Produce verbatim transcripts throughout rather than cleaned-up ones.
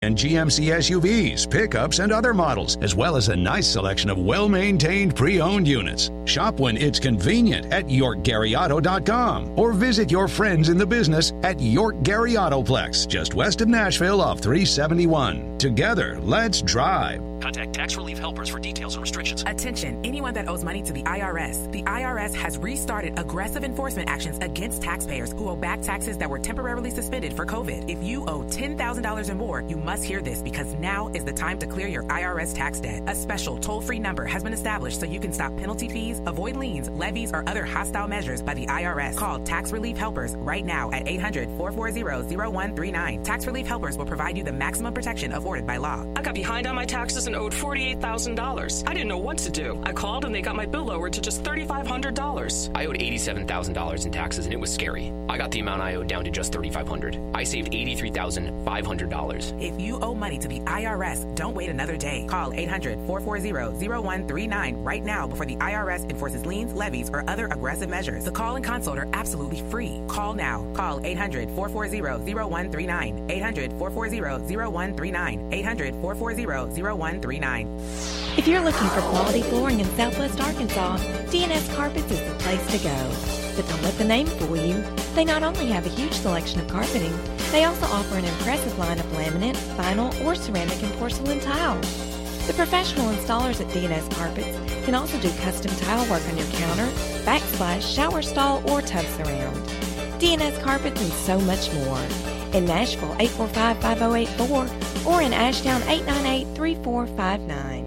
and G M C S U Vs, pickups, and other models, as well as a nice selection of well-maintained pre-owned units. Shop when it's convenient at York Gary Auto dot com or visit your friends in the business at York Gary Autoplex, just west of Nashville off three seventy-one. Together, let's drive. Contact Tax Relief Helpers for details and restrictions. Attention, anyone that owes money to the I R S. The I R S has restarted aggressive enforcement actions against taxpayers who owe back taxes that were temporarily suspended for COVID. If you owe ten thousand dollars or more, you must hear this because now is the time to clear your I R S tax debt. A special toll-free number has been established so you can stop penalty fees, avoid liens, levies, or other hostile measures by the I R S. Call Tax Relief Helpers right now at eight hundred, four four zero, zero one three nine. Tax Relief Helpers will provide you the maximum protection afforded by law. I got behind on my taxes and owed forty-eight thousand dollars. I didn't know what to do. I called and they got my bill lowered to just three thousand five hundred dollars. I owed eighty-seven thousand dollars in taxes and it was scary. I got the amount I owed down to just three thousand five hundred dollars. I saved eighty-three thousand five hundred dollars. If you owe money to the I R S, don't wait another day. Call eight hundred, four four zero, zero one three nine right now before the I R S enforces liens, levies, or other aggressive measures. The call and consult are absolutely free. Call now. Call eight hundred, four four zero, zero one three nine. eight hundred, four four zero, zero one three nine. eight hundred, four four zero, zero one three nine. If you're looking for quality flooring in Southwest Arkansas, D N S Carpets is the place to go. But don't let the name fool you. They not only have a huge selection of carpeting, they also offer an impressive line of laminate, vinyl, or ceramic and porcelain tile. The professional installers at D N S Carpets can also do custom tile work on your counter, backsplash, shower stall, or tub surround. D N S Carpets and so much more. In Nashville, eight four five, five zero eight four, or in Ashdown, eight nine eight, three four five nine.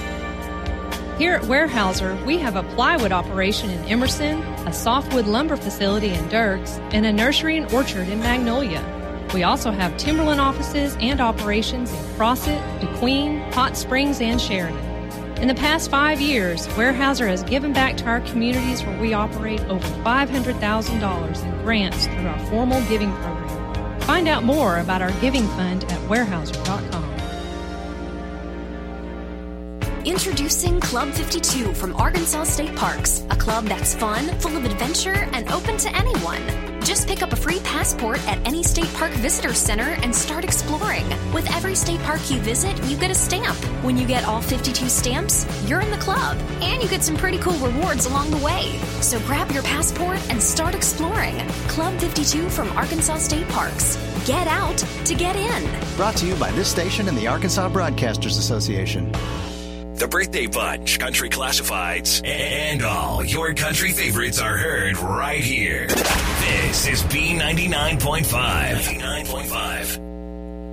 Here at Weyerhaeuser, we have a plywood operation in Emerson, a softwood lumber facility in Dirks, and a nursery and orchard in Magnolia. We also have timberland offices and operations in Crossett, DeQueen, Hot Springs, and Sheridan. In the past five years, Weyerhaeuser has given back to our communities where we operate over five hundred thousand dollars in grants through our formal giving program. Find out more about our giving fund at Weyerhaeuser dot com. Introducing Club fifty-two from Arkansas State Parks, a club that's fun, full of adventure, and open to anyone. Just pick up a free passport at any state park visitor center and start exploring. With every state park you visit, you get a stamp. When you get all fifty-two stamps, you're in the club, and you get some pretty cool rewards along the way. So grab your passport and start exploring. Club fifty-two from Arkansas State Parks. Get out to get in. Brought to you by this station and the Arkansas Broadcasters Association. The Birthday Bunch, Country Classifieds, and all your country favorites are heard right here. This is B ninety-nine point five. ninety-nine point five.